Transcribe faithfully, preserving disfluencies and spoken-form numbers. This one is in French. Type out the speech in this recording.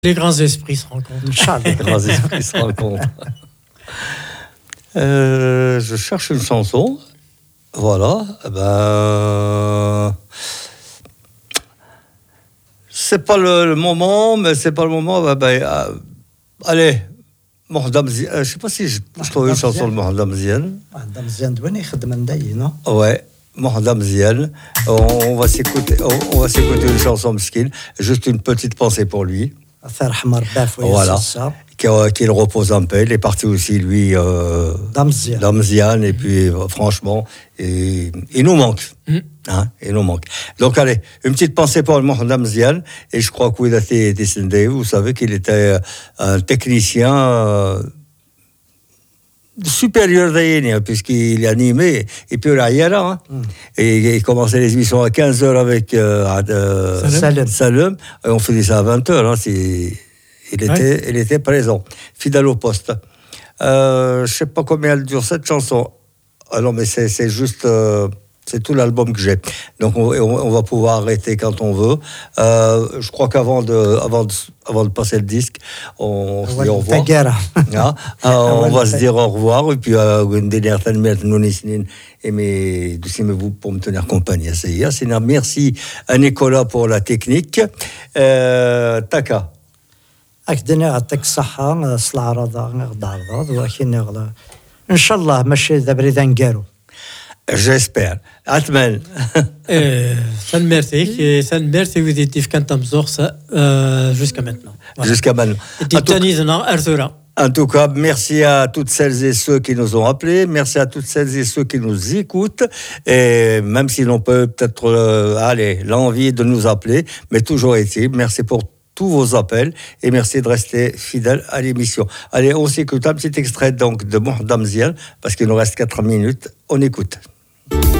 Les grands esprits se rencontrent. Les grands esprits se rencontrent. Euh, je cherche une chanson. Voilà. Eh ben, c'est pas le, le moment, mais c'est pas le moment. Ben, ben, euh, allez, Mohamed Mziane. Euh, je sais pas si je, je trouve une chanson de Mohamed Mziane. Mohamed Mziane, d'où est il non? Ouais. Mohamed Mziane. On, on va s'écouter. On, on va s'écouter une chanson mesquine. Juste une petite pensée pour lui. Voilà. Qu'il repose en paix. Il est parti aussi, lui, euh, Damziane. Et puis, euh, franchement, et, il nous manque. Mm. Hein, il nous manque. Donc, allez, une petite pensée pour Mohamed Mziane. Et je crois qu'il a été décédé. Vous savez qu'il était un technicien euh, supérieur d'ailleurs, puisqu'il animait. Et puis, là, il y a là. Hein. Mm. Et il commençait les émissions à quinze heures avec euh, euh, Salem. Salem. Et on faisait ça à vingt heures. Hein, c'est... Il était, ouais. il était présent, fidèle au poste. Euh, je ne sais pas combien elle dure cette chanson. Ah non, mais c'est, c'est juste... Euh, c'est tout l'album que j'ai. Donc, on, on, on va pouvoir arrêter quand on veut. Euh, je crois qu'avant de, avant de, avant de passer le disque, on se dit au revoir. Ah, on va se dire au revoir. Et puis, une dernière et mais vous pour me tenir compagnie. Merci à Nicolas pour la technique. Euh, Taka. أكدنا يعطيك الصحة صلاة رضا غدا رضا ولكن غدا إن شاء الله ماشي دابا نقارو. J'espère. Atmen. San merci, San merci vous étiez quand on sort ça jusqu'à maintenant. Jusqu'à maintenant. En tout cas, merci à toutes celles et ceux qui nous ont appelés, merci à toutes celles et ceux qui nous écoutent, et même s'ils n'ont pas peut-être euh, allez, l'envie de nous appeler, mais toujours est-il, merci pour tous vos appels et merci de rester fidèles à l'émission. Allez, on s'écoute un petit extrait donc de Mohamed Mziane parce qu'il nous reste quatre minutes. On écoute.